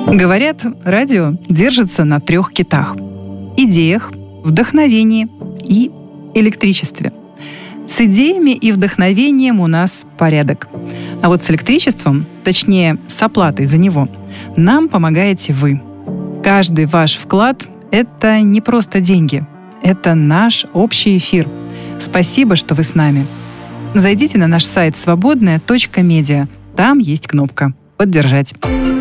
Говорят, радио держится на 3 китах: идеях, вдохновении и электричестве. С идеями и вдохновением у нас порядок. А вот с электричеством, точнее, с оплатой за него, нам помогаете вы. Каждый ваш вклад — это не просто деньги. Это наш общий эфир. Спасибо, что вы с нами. Зайдите на наш сайт свободная.медиа. Там есть кнопка «Поддержать».